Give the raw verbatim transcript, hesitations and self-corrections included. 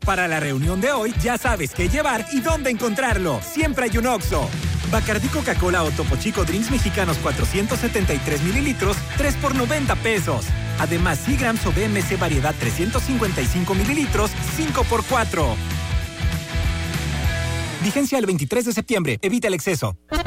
Para la reunión de hoy, ya sabes qué llevar y dónde encontrarlo. Siempre hay un Oxxo. Bacardí Coca-Cola o Topo Chico Drinks mexicanos cuatrocientos setenta y tres mililitros, tres por noventa pesos. Además, Seagrams o B M C variedad trescientos cincuenta y cinco mililitros, cinco por cuatro. Vigencia el veintitrés de septiembre. Evita el exceso.